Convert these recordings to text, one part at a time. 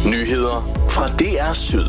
Nyheder fra DR Syd.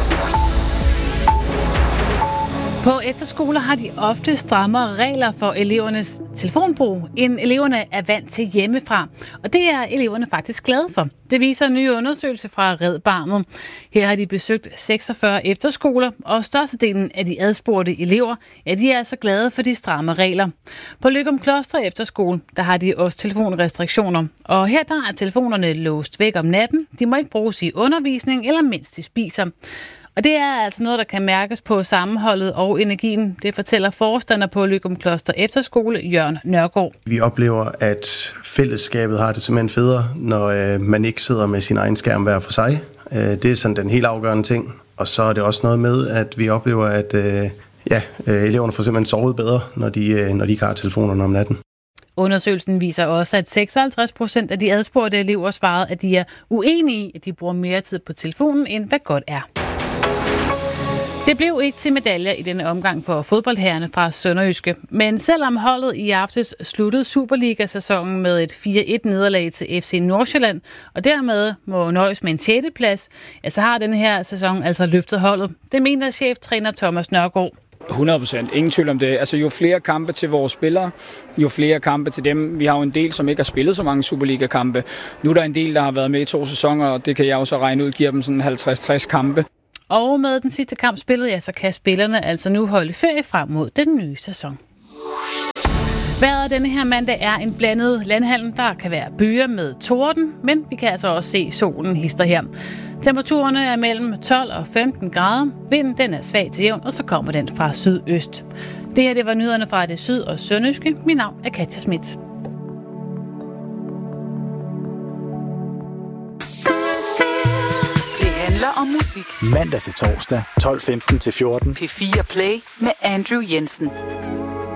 På efterskoler har de ofte strammere regler for elevernes telefonbrug, end eleverne er vant til hjemmefra. Og det er eleverne faktisk glade for. Det viser en ny undersøgelse fra Red Barnet. Her har de besøgt 46 efterskoler, og størstedelen af de adspurgte elever, de er altså glade for de stramme regler. På Løgumkloster Efterskole, der har de også telefonrestriktioner. Og her der er telefonerne låst væk om natten. De må ikke bruges i undervisning eller mens de spiser. Og det er altså noget, der kan mærkes på sammenholdet og energien. Det fortæller forstander på Løgumkloster Efterskole, Jørgen Nørgaard. Vi oplever, at fællesskabet har det simpelthen federe, når man ikke sidder med sin egen skærm hver for sig. Det er sådan den helt afgørende ting. Og så er det også noget med, at vi oplever, at eleverne får simpelthen sovet bedre, når de ikke har telefonerne om natten. Undersøgelsen viser også, at 56% af de adspurgte elever svarede, at de er uenige i, at de bruger mere tid på telefonen, end hvad godt er. Det blev ikke til medaljer i denne omgang for fodboldherrerne fra Sønderjyske. Men selvom holdet i aftes sluttede Superliga-sæsonen med et 4-1-nederlag til FC Nordsjælland, og dermed må nøjes med en 6. plads, så har den her sæson altså løftet holdet. Det mener cheftræner Thomas Nørgaard. 100%. Ingen tvivl om det. Altså, jo flere kampe til vores spillere, jo flere kampe til dem. Vi har jo en del, som ikke har spillet så mange Superliga-kampe. Nu er der en del, der har været med i 2 sæsoner, og det kan jeg jo så regne ud, giver dem sådan 50-60 kampe. Og med den sidste kamp spillet, så kan spillerne altså nu holde ferie frem mod den nye sæson. Vejret denne her mandag er en blandet landhandel. Der kan være byer med torden, men vi kan altså også se solen hister her. Temperaturerne er mellem 12 og 15 grader. Vinden den er svag til jævn, og så kommer den fra sydøst. Det her det var nyhederne fra det syd- og sønderjyske. Mit navn er Katja Schmidt. Om musik. Mandag til torsdag, 12:15 til 14. P4 Play med Andrew Jensen.